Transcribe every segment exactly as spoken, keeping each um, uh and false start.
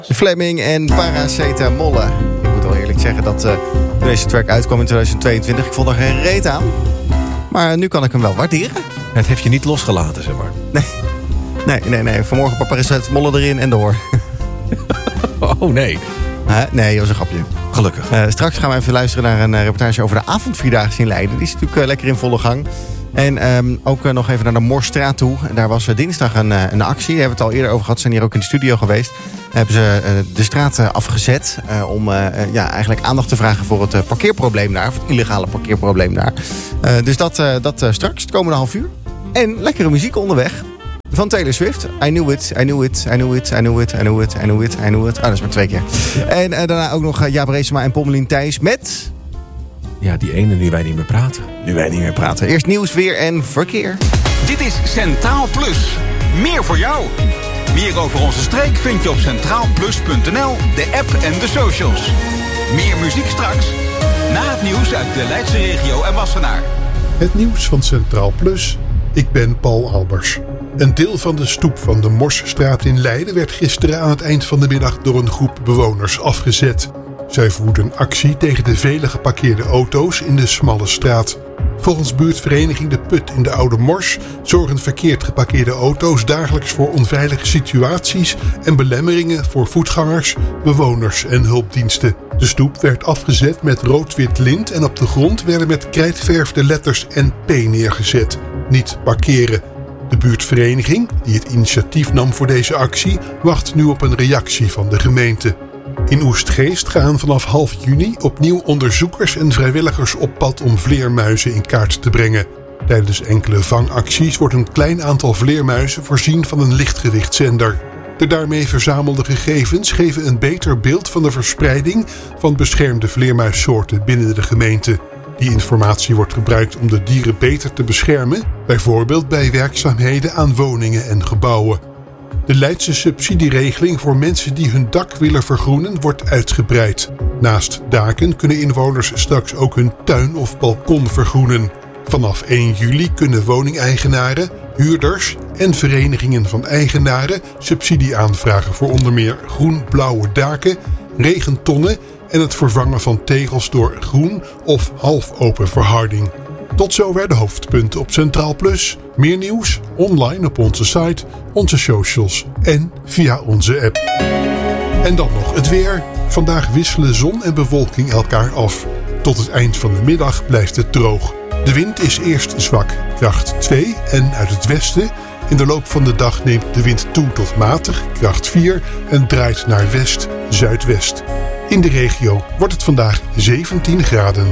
Fleming en Paracetamol. Ik moet wel eerlijk zeggen dat uh, toen deze track uitkwam in tweeduizend tweeëntwintig... ik vond er geen reet aan. Maar nu kan ik hem wel waarderen. Het heeft je niet losgelaten, zeg maar. Nee, nee, nee. nee. Vanmorgen een paar Paracetamol erin en door. Oh, nee. Uh, nee, dat was een grapje. Gelukkig. Uh, straks gaan we even luisteren naar een uh, reportage over de avondvierdaagse in Leiden. Die is natuurlijk uh, lekker in volle gang. En um, ook uh, nog even naar de Morsstraat toe. Daar was uh, dinsdag een, uh, een actie. Daar hebben we het al eerder over gehad. Ze zijn hier ook in de studio geweest. Daar hebben ze uh, de straat uh, afgezet. Uh, om uh, uh, ja, eigenlijk aandacht te vragen voor het uh, parkeerprobleem daar. Voor het illegale parkeerprobleem daar. Uh, dus dat, uh, dat uh, straks, het komende half uur. En lekkere muziek onderweg. Van Taylor Swift. I knew it, I knew it, I knew it, I knew it, I knew it, I knew it, I knew it. Ah, dat is maar twee keer. En uh, daarna ook nog uh, Jaap Reesema en Pommelien Thijs met... Ja, die ene nu wij niet meer praten. Nu wij niet meer praten. Eerst nieuws, weer en verkeer. Dit is Centraal Plus. Meer voor jou. Meer over onze streek vind je op centraal plus punt n l, de app en de socials. Meer muziek straks. Na het nieuws uit de Leidse regio en Wassenaar. Het nieuws van Centraal Plus. Ik ben Paul Albers. Een deel van de stoep van de Morsstraat in Leiden werd gisteren aan het eind van de middag door een groep bewoners afgezet. Zij voerden actie tegen de vele geparkeerde auto's in de smalle straat. Volgens buurtvereniging De Put in de Oude Mors zorgen verkeerd geparkeerde auto's dagelijks voor onveilige situaties en belemmeringen voor voetgangers, bewoners en hulpdiensten. De stoep werd afgezet met rood-wit lint en op de grond werden met krijtverf de letters N P neergezet. Niet parkeren. De buurtvereniging, die het initiatief nam voor deze actie, wacht nu op een reactie van de gemeente. In Oestgeest gaan vanaf half juni opnieuw onderzoekers en vrijwilligers op pad om vleermuizen in kaart te brengen. Tijdens enkele vangacties wordt een klein aantal vleermuizen voorzien van een lichtgewichtzender. De daarmee verzamelde gegevens geven een beter beeld van de verspreiding van beschermde vleermuissoorten binnen de gemeente. Die informatie wordt gebruikt om de dieren beter te beschermen, bijvoorbeeld bij werkzaamheden aan woningen en gebouwen. De Leidse subsidieregeling voor mensen die hun dak willen vergroenen wordt uitgebreid. Naast daken kunnen inwoners straks ook hun tuin of balkon vergroenen. Vanaf één juli kunnen woningeigenaren, huurders en verenigingen van eigenaren subsidie aanvragen voor onder meer groen-blauwe daken, regentonnen en het vervangen van tegels door groen of halfopen verharding. Tot zover de hoofdpunten op Centraal Plus. Meer nieuws online op onze site, onze socials en via onze app. En dan nog het weer. Vandaag wisselen zon en bewolking elkaar af. Tot het eind van de middag blijft het droog. De wind is eerst zwak, kracht twee en uit het westen. In de loop van de dag neemt de wind toe tot matig, kracht vier en draait naar west-zuidwest. In de regio wordt het vandaag zeventien graden.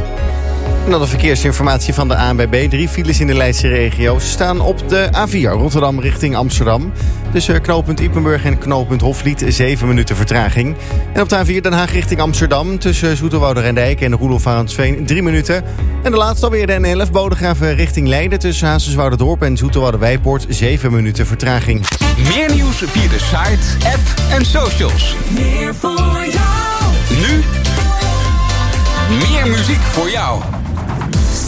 En dan de verkeersinformatie van de A N W B. Drie files in de Leidse regio. Ze staan op de A vier Rotterdam richting Amsterdam. Tussen knooppunt Ypenburg en knooppunt Hofvliet zeven minuten vertraging. En op de A vier Den Haag richting Amsterdam. Tussen Zoeterwoude Rijndijk en Roelof Arendsveen drie minuten. En de laatste alweer de N elf Bodegraven richting Leiden. Tussen Hazenswouderdorp en Zoeterwoude Wijpoort zeven minuten vertraging. Meer nieuws via de site, app en socials. Meer voor jou. Nu meer muziek voor jou.